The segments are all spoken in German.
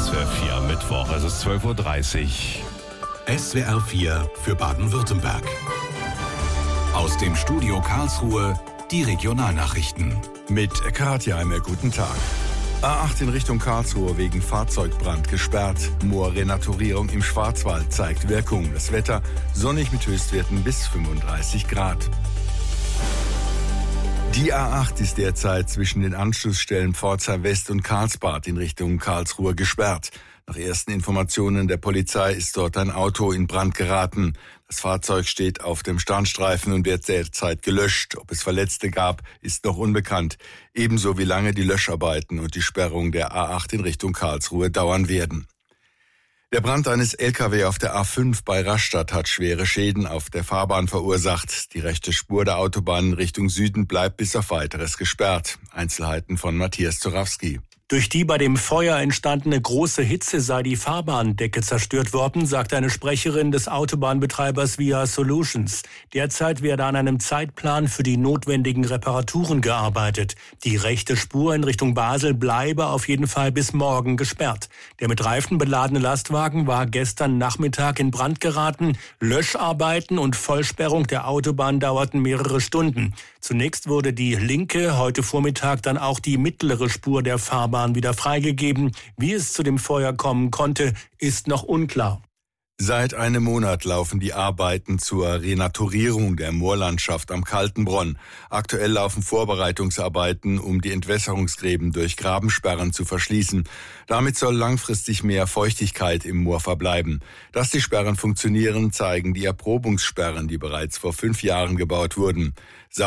SWR 4 Mittwoch, es ist 12:30 Uhr. SWR 4 für Baden-Württemberg. Aus dem Studio Karlsruhe die Regionalnachrichten. Mit Katja Heimer, guten Tag. A8 in Richtung Karlsruhe wegen Fahrzeugbrand gesperrt. Moorrenaturierung im Schwarzwald zeigt Wirkung. Das Wetter sonnig mit Höchstwerten bis 35 Grad. Die A8 ist derzeit zwischen den Anschlussstellen Pforzheim West und Karlsbad in Richtung Karlsruhe gesperrt. Nach ersten Informationen der Polizei ist dort ein Auto in Brand geraten. Das Fahrzeug steht auf dem Standstreifen und wird derzeit gelöscht. Ob es Verletzte gab, ist noch unbekannt. Ebenso wie lange die Löscharbeiten und die Sperrung der A8 in Richtung Karlsruhe dauern werden. Der Brand eines LKW auf der A5 bei Rastatt hat schwere Schäden auf der Fahrbahn verursacht. Die rechte Spur der Autobahn in Richtung Süden bleibt bis auf Weiteres gesperrt. Einzelheiten von Matthias Zorawski. Durch die bei dem Feuer entstandene große Hitze sei die Fahrbahndecke zerstört worden, sagt eine Sprecherin des Autobahnbetreibers Via Solutions. Derzeit werde an einem Zeitplan für die notwendigen Reparaturen gearbeitet. Die rechte Spur in Richtung Basel bleibe auf jeden Fall bis morgen gesperrt. Der mit Reifen beladene Lastwagen war gestern Nachmittag in Brand geraten. Löscharbeiten und Vollsperrung der Autobahn dauerten mehrere Stunden. Zunächst wurde die linke, heute Vormittag dann auch die mittlere Spur der Fahrbahn wieder freigegeben. Wie es zu dem Feuer kommen konnte, ist noch unklar. Seit einem Monat laufen die Arbeiten zur Renaturierung der Moorlandschaft am Kaltenbronn. Aktuell laufen Vorbereitungsarbeiten, um die Entwässerungsgräben durch Grabensperren zu verschließen. Damit soll langfristig mehr Feuchtigkeit im Moor verbleiben. Dass die Sperren funktionieren, zeigen die Erprobungssperren, die bereits vor 5 Jahren gebaut wurden.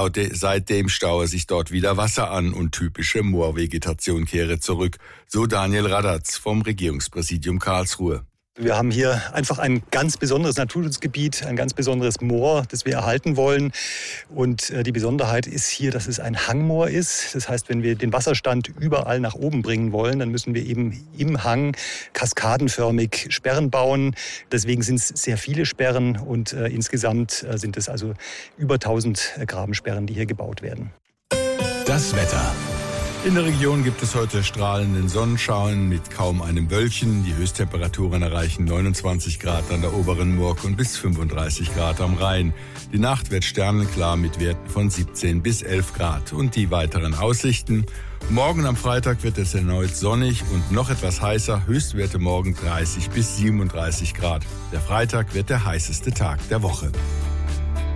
Seitdem staue sich dort wieder Wasser an und typische Moorvegetation kehre zurück, so Daniel Radatz vom Regierungspräsidium Karlsruhe. Wir haben hier einfach ein ganz besonderes Naturschutzgebiet, ein ganz besonderes Moor, das wir erhalten wollen. Und die Besonderheit ist hier, dass es ein Hangmoor ist. Das heißt, wenn wir den Wasserstand überall nach oben bringen wollen, dann müssen wir eben im Hang kaskadenförmig Sperren bauen. Deswegen sind es sehr viele Sperren und insgesamt sind es also über 1000 Grabensperren, die hier gebaut werden. Das Wetter. In der Region gibt es heute strahlenden Sonnenschein mit kaum einem Wölkchen. Die Höchsttemperaturen erreichen 29 Grad an der oberen Murg und bis 35 Grad am Rhein. Die Nacht wird sternenklar mit Werten von 17 bis 11 Grad. Und die weiteren Aussichten: Morgen am Freitag wird es erneut sonnig und noch etwas heißer. Höchstwerte morgen 30 bis 37 Grad. Der Freitag wird der heißeste Tag der Woche.